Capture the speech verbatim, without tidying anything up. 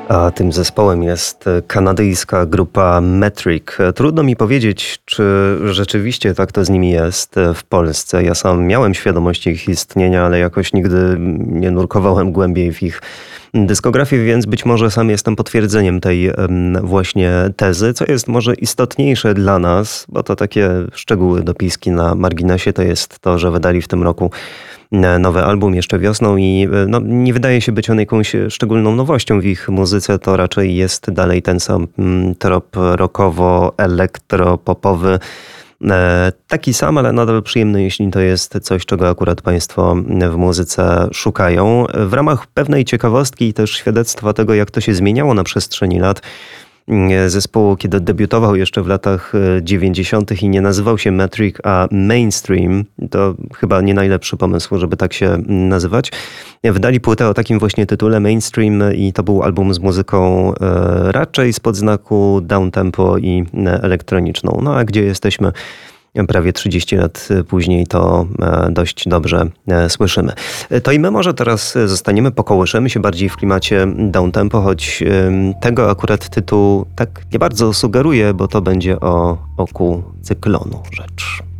A tym zespołem jest kanadyjska grupa Metric. Trudno mi powiedzieć, czy rzeczywiście tak to z nimi jest w Polsce. Ja sam miałem świadomość ich istnienia, ale jakoś nigdy nie nurkowałem głębiej w ich dyskografię, więc być może sam jestem potwierdzeniem tej właśnie tezy, co jest może istotniejsze dla nas, bo to takie szczegóły, dopiski na marginesie, to jest to, że wydali w tym roku nowy album jeszcze wiosną i no, nie wydaje się być on jakąś szczególną nowością w ich muzyce. To raczej jest dalej ten sam trop rockowo-elektro-popowy. Taki sam, ale nadal przyjemny, jeśli to jest coś, czego akurat Państwo w muzyce szukają. W ramach pewnej ciekawostki i też świadectwa tego, jak to się zmieniało na przestrzeni lat, zespołu, kiedy debiutował jeszcze w latach dziewięćdziesiątych i nie nazywał się Metric, a Mainstream, to chyba nie najlepszy pomysł, żeby tak się nazywać. Wydali płytę o takim właśnie tytule Mainstream i to był album z muzyką raczej spod znaku downtempo i elektroniczną. No a gdzie jesteśmy prawie trzydzieści lat później, to dość dobrze słyszymy. To i my może teraz zostaniemy, pokołyszemy się bardziej w klimacie downtempo, choć tego akurat tytuł tak nie bardzo sugeruje, bo to będzie o oku cyklonu rzecz.